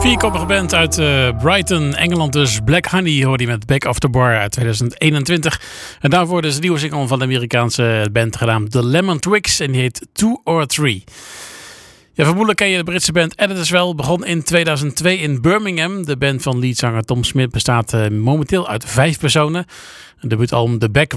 Vierkoppige band uit Brighton, Engeland dus. Black Honey hoorde je met Back After Bar uit 2021. En daarvoor dus de nieuwe single van de Amerikaanse band genaamd The Lemon Twigs. En die heet 2 or 3. Ja, vermoedelijk ken je de Britse band Editors wel. Begon in 2002 in Birmingham. De band van leadzanger Tom Smith bestaat momenteel uit 5 personen. Een debuutalbum The Back